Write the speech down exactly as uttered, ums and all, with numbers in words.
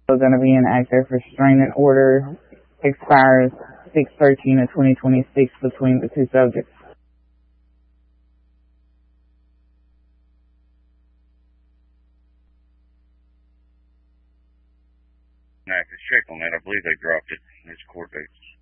So going to be an active restraining order, expires six thirteen of twenty twenty-six between the two subjects. Now, if it's check on that, I believe they dropped it in this court date.